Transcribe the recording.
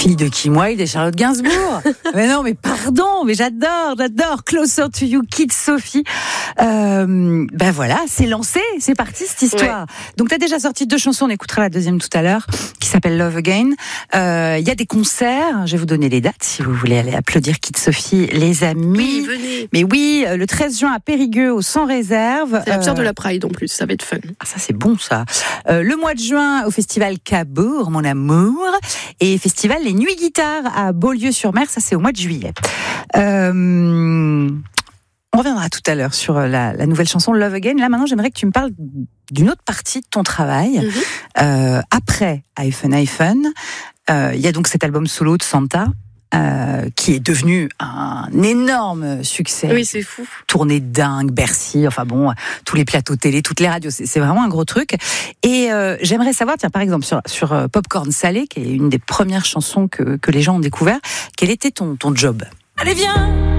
Fille de Kim Wilde et Charlotte Gainsbourg. Mais non, mais pardon, mais j'adore. Closer to You, Kid Sophie. Ben voilà, c'est lancé, c'est parti cette histoire. Ouais. Donc t'as déjà sorti 2 chansons, on écoutera la deuxième tout à l'heure, qui s'appelle Love Again. Il y a des concerts, je vais vous donner les dates si vous voulez aller applaudir Kid Sophie, les amis. Oui, venez. Mais oui, le 13 juin à Périgueux, au Sans Réserve. C'est la pierre de la Pride en plus, ça va être fun. Ah, ça c'est bon ça. Le mois de juin au festival Cabourg, mon amour, et festival Les Nuits Guitare à Beaulieu-sur-Mer, ça c'est au mois de juillet. On reviendra tout à l'heure sur la nouvelle chanson Love Again. Là maintenant j'aimerais que tu me parles d'une autre partie de ton travail. Après iPhone, il y a donc cet album solo de Santa. Qui est devenu un énorme succès. Oui, c'est fou. Tournée dingue, Bercy, enfin bon, tous les plateaux télé, toutes les radios, c'est vraiment un gros truc. Et j'aimerais savoir, tiens, par exemple, sur Popcorn Salé, qui est une des premières chansons que les gens ont découvert, quel était ton job ? Allez, viens!